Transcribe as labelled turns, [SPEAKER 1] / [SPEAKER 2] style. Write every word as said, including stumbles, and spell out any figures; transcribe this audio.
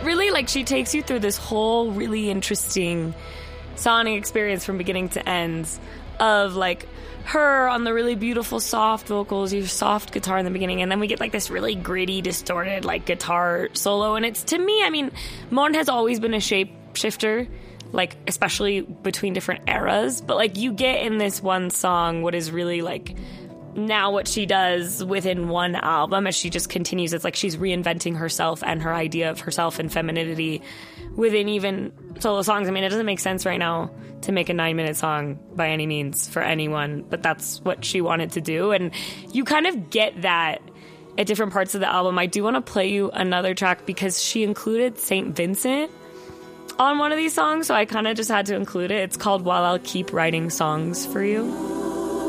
[SPEAKER 1] really, like, she takes you through this whole really interesting sonic experience from beginning to end of, like, her on the really beautiful soft vocals, your soft guitar in the beginning, and then we get, like, this really gritty, distorted, like, guitar solo. And it's, to me, I mean, Mon has always been a shapeshifter, like, especially between different eras, but, like, you get in this one song what is really, like, now what she does within one album as she just continues. It's like she's reinventing herself and her idea of herself and femininity within even solo songs. I mean, it doesn't make sense right now to make a nine minute song by any means for anyone, but that's what she wanted to do. And you kind of get that at different parts of the album. I do want to play you another track because she included Saint Vincent on one of these songs, so I kind of just had to include it. It's called While I'll Keep Writing Songs for You.